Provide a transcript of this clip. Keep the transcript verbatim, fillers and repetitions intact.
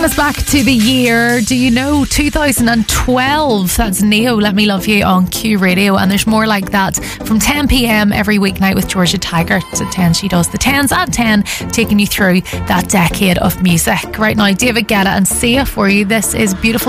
us back to the year, do you know, two thousand twelve. That's Neo, Let Me Love You on Q Radio. And there's more like that from ten p.m. every weeknight with Georgia Taggart. At ten, she does the tens at ten, taking you through that decade of music. Right now, David Guetta and Sia for you. This is Beautiful